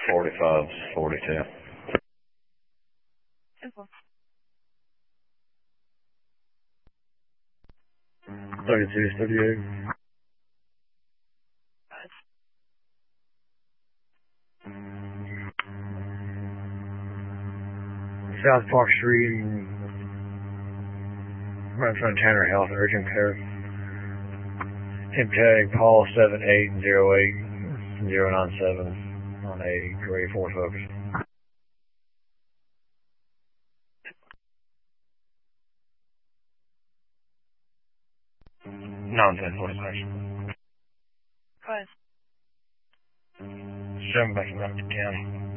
45, 42. Simple. 32, 38. South Park Street, right in front of Tanner Health, urgent care. Temp tag Paul 7808097 on a grade 4 focus. Non-10 45. Go ahead. 7 back to County.